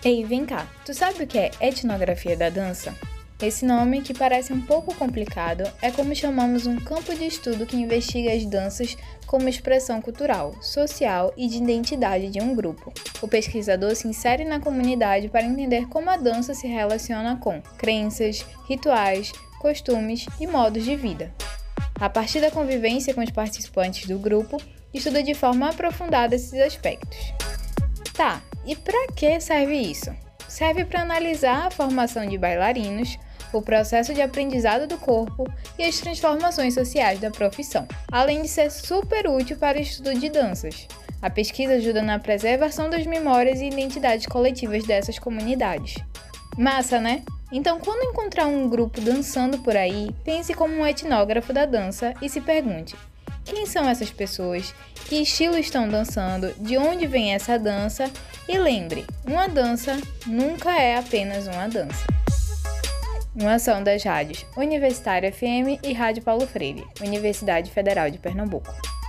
Ei, vem cá, tu sabe o que é etnografia da dança? Esse nome, que parece um pouco complicado, é como chamamos um campo de estudo que investiga as danças como expressão cultural, social e de identidade de um grupo. O pesquisador se insere na comunidade para entender como a dança se relaciona com crenças, rituais, costumes e modos de vida. A partir da convivência com os participantes do grupo, estuda de forma aprofundada esses aspectos. Tá, e para que serve isso? Serve para analisar a formação de bailarinos, o processo de aprendizado do corpo e as transformações sociais da profissão, além de ser super útil para o estudo de danças. A pesquisa ajuda na preservação das memórias e identidades coletivas dessas comunidades. Massa, né? Então, quando encontrar um grupo dançando por aí, pense como um etnógrafo da dança e se pergunte: quem são essas pessoas? Que estilo estão dançando? De onde vem essa dança? E lembre, uma dança nunca é apenas uma dança. Uma ação das rádios Universitária FM e Rádio Paulo Freire, Universidade Federal de Pernambuco.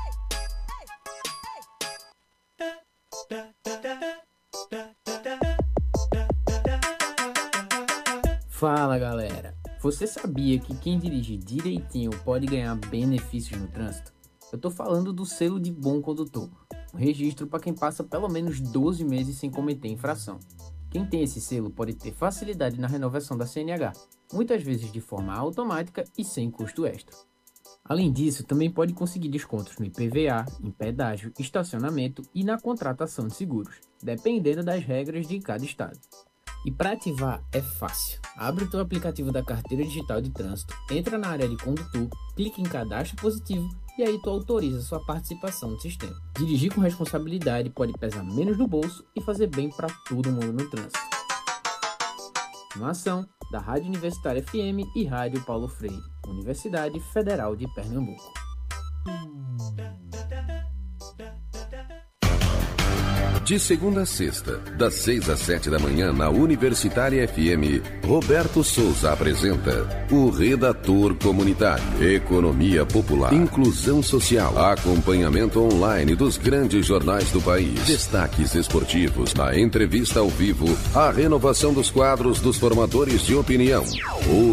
Fala galera, você sabia que quem dirige direitinho pode ganhar benefícios no trânsito? Eu tô falando do selo de bom condutor, um registro para quem passa pelo menos 12 meses sem cometer infração. Quem tem esse selo pode ter facilidade na renovação da CNH, muitas vezes de forma automática e sem custo extra. Além disso, também pode conseguir descontos no IPVA, em pedágio, estacionamento e na contratação de seguros, dependendo das regras de cada estado. E para ativar é fácil. Abre o teu aplicativo da Carteira Digital de Trânsito, entra na área de condutor, clica em Cadastro Positivo e aí tu autoriza sua participação no sistema. Dirigir com responsabilidade pode pesar menos no bolso e fazer bem para todo mundo no trânsito. Uma ação da Rádio Universitária FM e Rádio Paulo Freire, Universidade Federal de Pernambuco. De segunda a sexta, das 6 às 7 da manhã na Universitária FM, Roberto Souza apresenta o Redator Comunitário, Economia Popular, Inclusão Social, acompanhamento online dos grandes jornais do país, destaques esportivos, na entrevista ao vivo, a renovação dos quadros dos formadores de opinião. O